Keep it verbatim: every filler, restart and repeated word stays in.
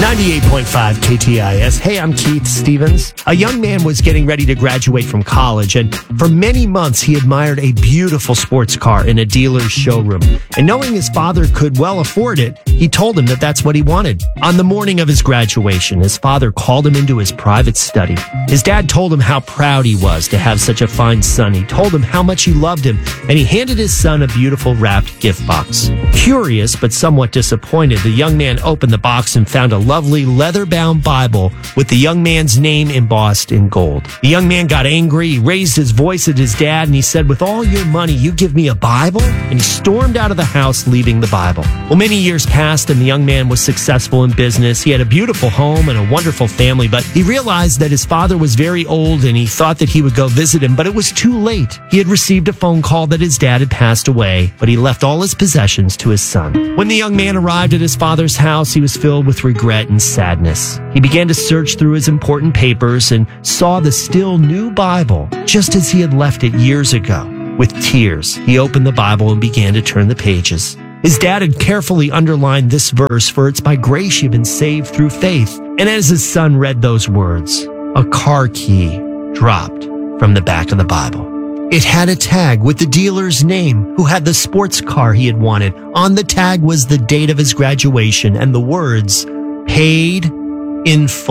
ninety-eight point five K T I S. Hey, I'm Keith Stevens. A young man was getting ready to graduate from college, and for many months he admired a beautiful sports car in a dealer's showroom. And knowing his father could well afford it, he told him that that's what he wanted. On the morning of his graduation, his father called him into his private study. His dad told him how proud he was to have such a fine son. He told him how much he loved him, and he handed his son a beautiful wrapped gift box. Curious but somewhat disappointed, the young man opened the box and found a lovely leather-bound Bible with the young man's name embossed in gold. The young man got angry. He raised his voice at his dad and he said, "With all your money, you give me a Bible?" And he stormed out of the house, leaving the Bible. Well, many years passed and the young man was successful in business. He had a beautiful home and a wonderful family, but he realized that his father was very old and he thought that he would go visit him, but it was too late. He had received a phone call that his dad had passed away, but he left all his possessions to his son. When the young man arrived at his father's house, he was filled with regret and sadness. He began to search through his important papers and saw the still new Bible, just as he had left it years ago. With tears, he opened the Bible and began to turn the pages. His dad had carefully underlined this verse, "For it's by grace you've been saved through faith." And as his son read those words, a car key dropped from the back of the Bible. It had a tag with the dealer's name who had the sports car he had wanted. On the tag was the date of his graduation and the words, "Paid in full."